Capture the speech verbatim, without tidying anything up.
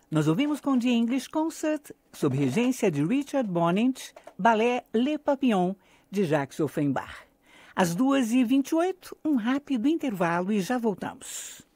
Nós ouvimos com The English Concert, sob regência de Richard Bonnet, balé Le Papillon, de Jacques Offenbach. Às duas e vinte e oito, um rápido intervalo e já voltamos.